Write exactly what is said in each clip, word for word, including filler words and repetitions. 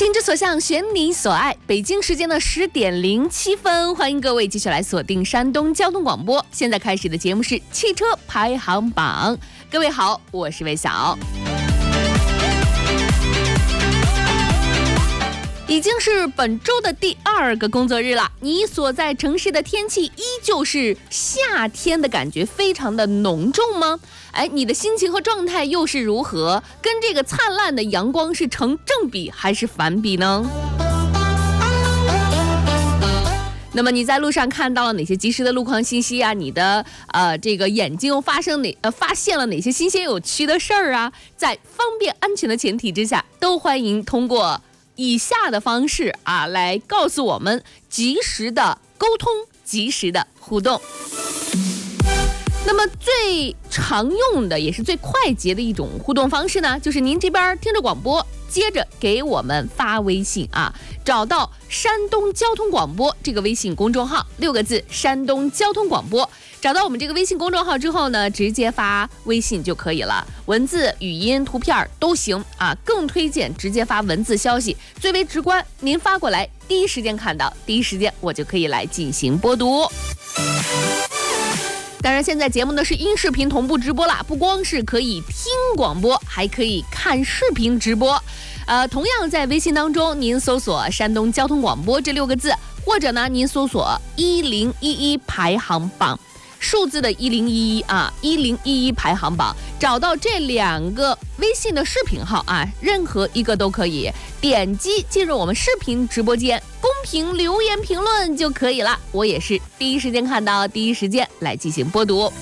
心之所向，选你所爱。北京时间的十点零七分，欢迎各位继续来锁定山东交通广播。现在开始的节目是汽车排行榜。各位好，我是魏晓。已经是本周的第二个工作日了，你所在城市的天气依旧是夏天的感觉，非常的浓重吗？哎，你的心情和状态又是如何？跟这个灿烂的阳光是成正比还是反比呢？那么你在路上看到了哪些及时的路况信息啊？你的呃这个眼睛又发生哪呃发现了哪些新鲜有趣的事儿啊？在方便安全的前提之下，都欢迎通过以下的方式啊，来告诉我们及时的沟通，及时的互动。那么最常用的也是最快捷的一种互动方式呢，就是您这边听着广播，接着给我们发微信啊，找到山东交通广播这个微信公众号，六个字山东交通广播，找到我们这个微信公众号之后呢，直接发微信就可以了，文字、语音、图片都行啊，更推荐直接发文字消息，最为直观，您发过来第一时间看到，第一时间我就可以来进行播读。当然现在节目呢是音视频同步直播啦，不光是可以听广播，还可以看视频直播。呃，同样在微信当中，您搜索山东交通广播这六个字，或者呢您搜索一零一一排行榜，数字的一零一一啊，一零一一排行榜，找到这两个微信的视频号啊，任何一个都可以，点击进入我们视频直播间，公屏留言评论就可以了。我也是第一时间看到，第一时间来进行播读。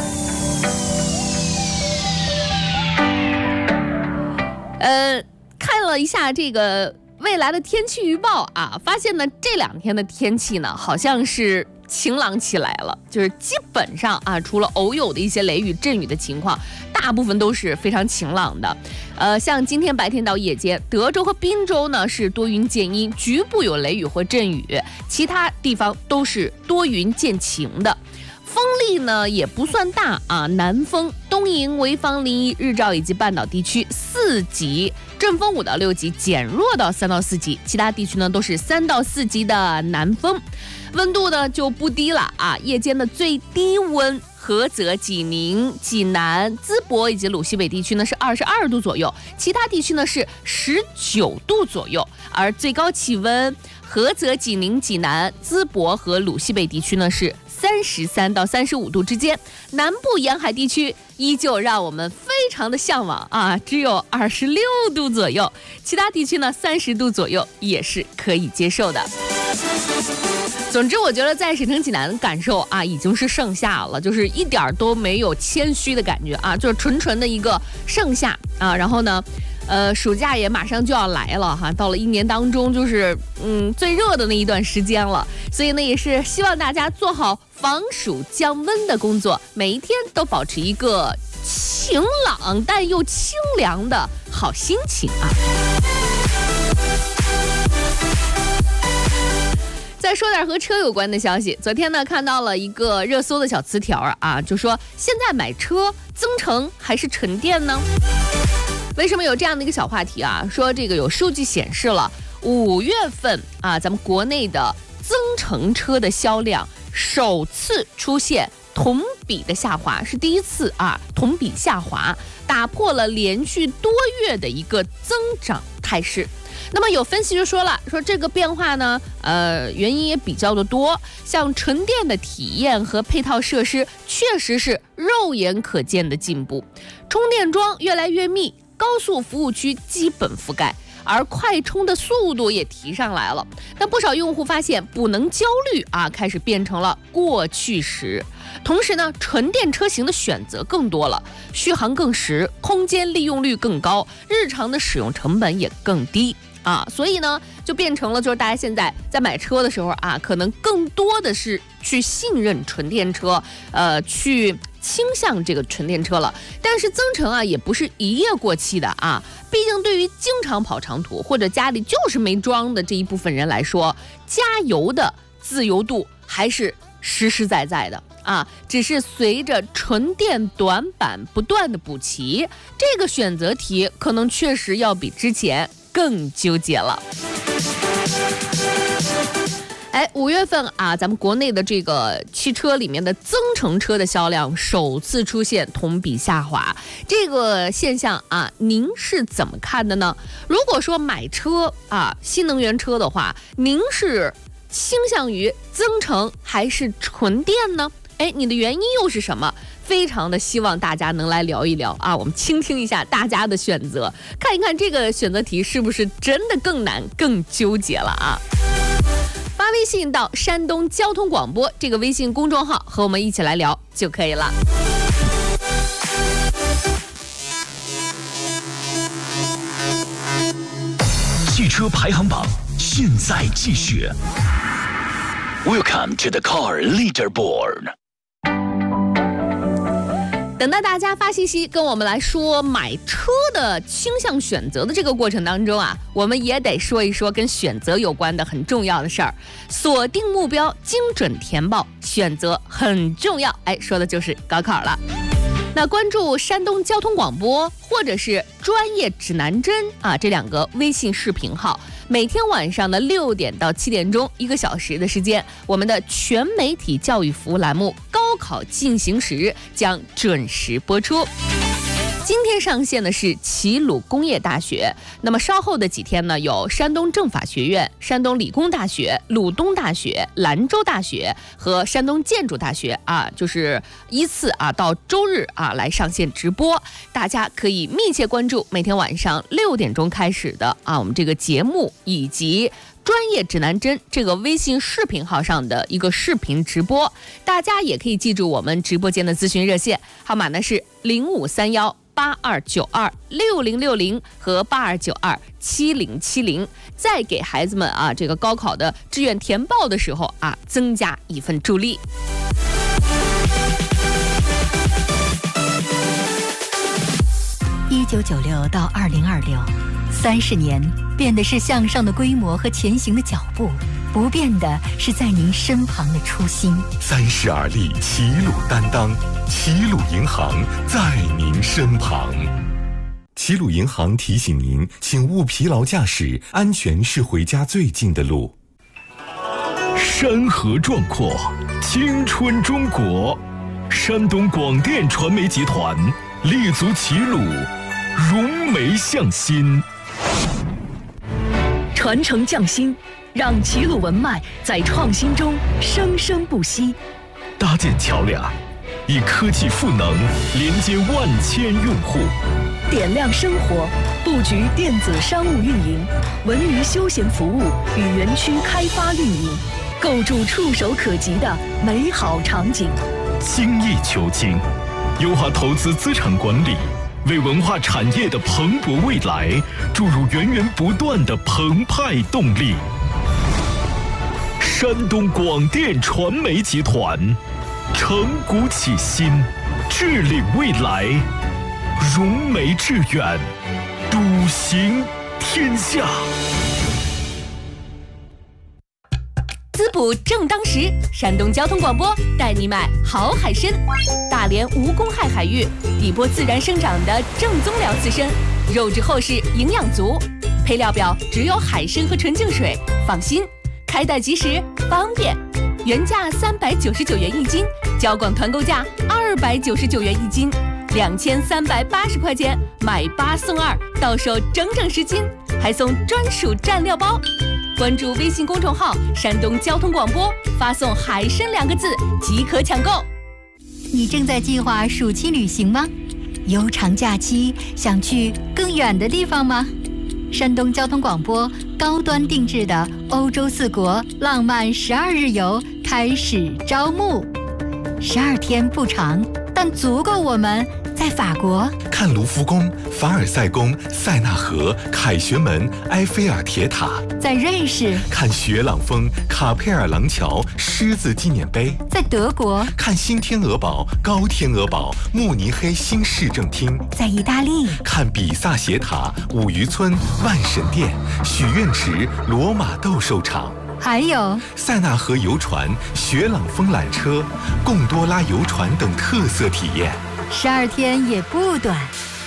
呃，看了一下这个未来的天气预报啊，发现呢这两天的天气呢好像是晴朗起来了，就是基本上啊，除了偶有的一些雷雨阵雨的情况，大部分都是非常晴朗的。呃，像今天白天到夜间，德州和滨州呢是多云见阴，局部有雷雨或阵雨，其他地方都是多云见晴的。风力呢也不算大啊，南风，东营、潍坊、临沂、日照以及半岛地区四级，阵风五到六级，减弱到三到四级，其他地区呢都是三到四级的南风。温度呢就不低了啊，夜间的最低温，菏泽、济宁、济南、淄博以及鲁西北地区呢是二十二度左右，其他地区呢是十九度左右，而最高气温，菏泽、济宁、济南、淄博和鲁西北地区呢是三十三到三十五度之间，南部沿海地区依旧让我们非常的向往啊，只有二十六度左右，其他地区呢三十度左右也是可以接受的。总之我觉得在省城济南的感受啊已经是盛夏了，就是一点都没有谦虚的感觉啊，就是纯纯的一个盛夏啊。然后呢呃，暑假也马上就要来了哈，到了一年当中就是嗯最热的那一段时间了，所以呢也是希望大家做好防暑降温的工作，每一天都保持一个晴朗但又清凉的好心情啊。再说点和车有关的消息，昨天呢看到了一个热搜的小词条啊，就说现在买车增程还是纯电呢？为什么有这样的一个小话题啊？说这个有数据显示了，五月份啊，咱们国内的增程车的销量首次出现同比的下滑，是第一次啊，同比下滑，打破了连续多月的一个增长态势。那么有分析就说了，说这个变化呢，呃，原因也比较的多，像纯电的体验和配套设施确实是肉眼可见的进步，充电桩越来越密，高速服务区基本覆盖，而快充的速度也提上来了。但不少用户发现补能焦虑啊，开始变成了过去时。同时呢，纯电车型的选择更多了，续航更实，空间利用率更高，日常的使用成本也更低啊，所以呢，就变成了就是大家现在在买车的时候啊，可能更多的是去信任纯电车，呃，去倾向这个纯电车了。但是增程啊，也不是一夜过气的啊，毕竟对于经常跑长途或者家里就是没装的这一部分人来说，加油的自由度还是实实在在的啊，只是随着纯电短板不断的补齐，这个选择题可能确实要比之前更纠结了。哎，五月份啊，咱们国内的这个汽车里面的增程车的销量首次出现同比下滑，这个现象啊，您是怎么看的呢？如果说买车啊，新能源车的话，您是倾向于增程还是纯电呢？哎，你的原因又是什么？非常的希望大家能来聊一聊啊，我们倾听一下大家的选择，看一看这个选择题是不是真的更难、更纠结了啊。发微信到山东交通广播这个微信公众号和我们一起来聊就可以了。 汽车排行榜现在继续。Welcome to the car leaderboard。 等到大家发信息跟我们来说买车的倾向选择的这个过程当中啊，我们也得说一说跟选择有关的很重要的事儿。锁定目标，精准填报，选择很重要。哎，说的就是高考了。那关注山东交通广播或者是专业指南针啊这两个微信视频号，每天晚上的六点到七点钟，一个小时的时间，我们的全媒体教育服务栏目《高考进行时》将准时播出。今天上线的是齐鲁工业大学，那么稍后的几天呢，有山东政法学院、山东理工大学、鲁东大学、兰州大学和山东建筑大学啊，就是依次啊到周日啊来上线直播，大家可以密切关注每天晚上六点钟开始的啊我们这个节目以及专业指南针这个微信视频号上的一个视频直播，大家也可以记住我们直播间的咨询热线号码呢是零五三幺八二九二六零六零和八二九二七零七零，再给孩子们啊这个高考的志愿填报的时候啊增加一份助力。 一九九六到二零二六，三十年变的是向上的规模和前行的脚步，不变的是在您身旁的初心。 三十而立，齐鲁担当，齐鲁银行在您身旁。齐鲁银行提醒您，请勿疲劳驾驶，安全是回家最近的路。 山河壮阔，青春中国，山东广电传媒集团立足齐鲁，融媒向心， 传承匠心，让齐鲁文脉在创新中生生不息。 搭建桥梁，以科技赋能连接万千用户， 点亮生活，布局电子商务运营、文娱休闲服务与园区开发运营，构筑触手可及的美好场景。 精益求精，优化投资资产管理，为文化产业的蓬勃未来注入源源不断的澎湃动力。山东广电传媒集团，承股启新，致力未来，融媒致远，笃行天下。 滋补正当时，山东交通广播带你买好海参。大连无公害海域，底波自然生长的正宗辽刺参，肉质厚实，营养足。配料表只有海参和纯净水，放心，开袋即时，方便。原价三百九十九元一斤，交广团购价二百九十九元一斤，两千三百八十块钱买八送二，到手整整十斤，还送专属蘸料包。关注微信公众号山东交通广播，发送海参两个字即可抢购。 你正在计划暑期旅行吗？悠长假期想去更远的地方吗？山东交通广播高端定制的欧洲四国浪漫十二日游开始招募，十二天不长，但足够我们在法国看卢浮宫、凡尔赛宫、塞纳河、凯旋门、埃菲尔铁塔； 在瑞士看雪朗峰、卡佩尔廊桥、狮子纪念碑； 在德国看新天鹅堡、高天鹅堡、慕尼黑新市政厅； 在意大利看比萨斜塔、五渔村、万神殿、许愿池、罗马斗兽场。 还有塞纳河游船、雪朗峰缆车、贡多拉游船等特色体验。 十二天也不短，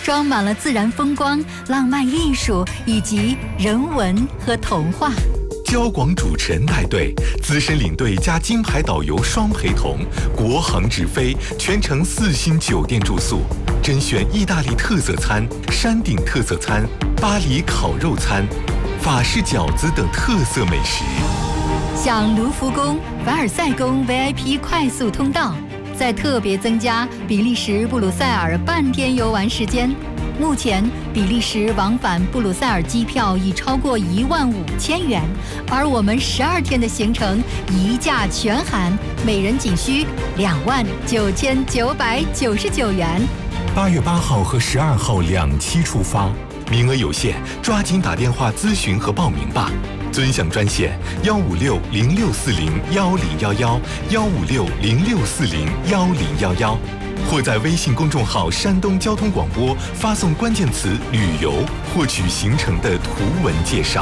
装满了自然风光、浪漫艺术以及人文和童话。 交广主持人带队，资深领队加金牌导游双陪同，国航直飞，全程四星酒店住宿，甄选意大利特色餐、山顶特色餐、巴黎烤肉餐、法式饺子等特色美食。 像卢浮宫、凡尔赛宫 V I P 快速通道，再特别增加比利时布鲁塞尔半天游玩时间。目前，比利时往返布鲁塞尔机票已超过一万五千元，而我们十二天的行程一价全含，每人仅需两万九千九百九十九元。 八月八号和十二号两期出发，名额有限，抓紧打电话咨询和报名吧。尊享专线幺五六零六四零幺零幺幺幺五六零六四零幺零幺幺，或在微信公众号山东交通广播发送关键词旅游，获取行程的图文介绍。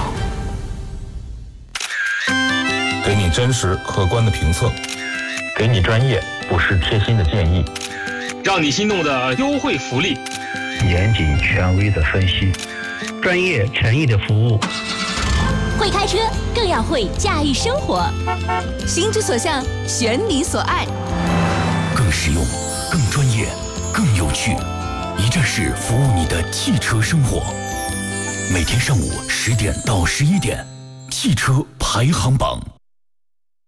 给你真实客观的评测， 给你专业不失贴心的建议， 让你心动的优惠福利， 严谨权威的分析，专业诚意的服务。 会开车，更要会驾驭生活。心之所向，选你所爱。 更实用，更专业，更有趣，一站式服务你的汽车生活。每天上午十点到十一点，汽车排行榜。